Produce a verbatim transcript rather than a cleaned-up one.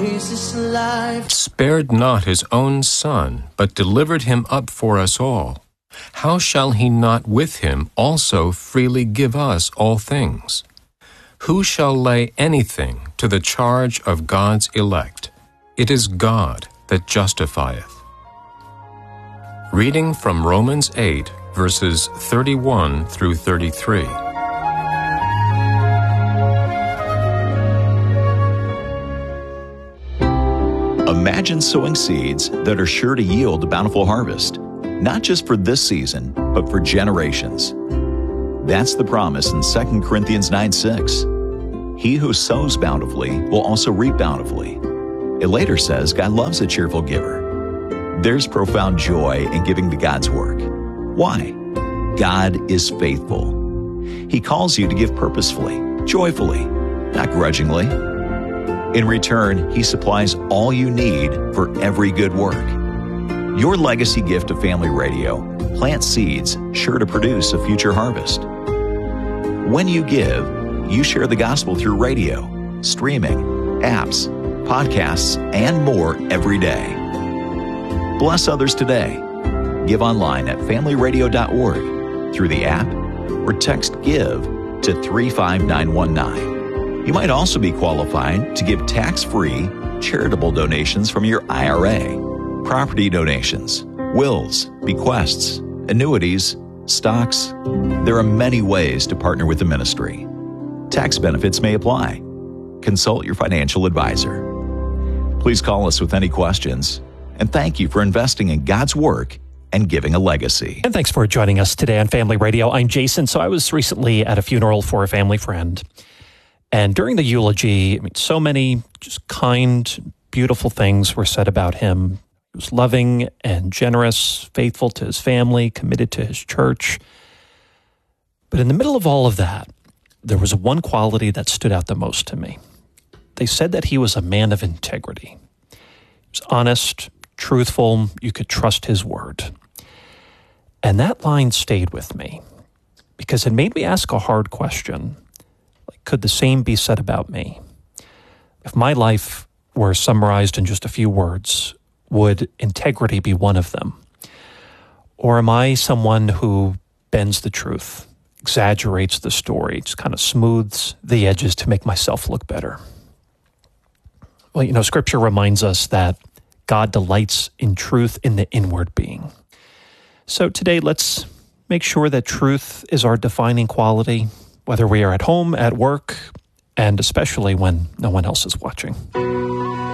Jesus alive. Spared not his own Son, but delivered him up for us all. How shall he not with him also freely give us all things? Who shall lay anything to the charge of God's elect? It is God that justifieth. Reading from Romans eight, verses thirty-one through thirty-three. Imagine sowing seeds that are sure to yield a bountiful harvest, not just for this season, but for generations. That's the promise in Second Corinthians nine six. He who sows bountifully will also reap bountifully. It later says God loves a cheerful giver. There's profound joy in giving to God's work. Why? God is faithful. He calls you to give purposefully, joyfully, not grudgingly. In return, He supplies all you need for every good work. Your legacy gift to Family Radio plants seeds sure to produce a future harvest. When you give, you share the gospel through radio, streaming, apps, podcasts, and more every day. Bless others today. Give online at family radio dot org, through the app, or text GIVE to three five nine one nine. You might also be qualified to give tax-free charitable donations from your I R A, property donations, wills, bequests, annuities, stocks. There are many ways to partner with the ministry. Tax benefits may apply. Consult your financial advisor. Please call us with any questions. And thank you for investing in God's work and giving a legacy. And thanks for joining us today on Family Radio. I'm Jason. So I was recently at a funeral for a family friend. And during the eulogy, I mean, so many just kind, beautiful things were said about him. He was loving and generous, faithful to his family, committed to his church. But in the middle of all of that, there was one quality that stood out the most to me. They said that he was a man of integrity. He was honest, truthful, you could trust his word. And that line stayed with me because it made me ask a hard question. Like, could the same be said about me? If my life were summarized in just a few words, would integrity be one of them? Or am I someone who bends the truth, exaggerates the story, just kind of smooths the edges to make myself look better? Well, you know, Scripture reminds us that God delights in truth in the inward being. So today, let's make sure that truth is our defining quality, whether we are at home, at work, and especially when no one else is watching.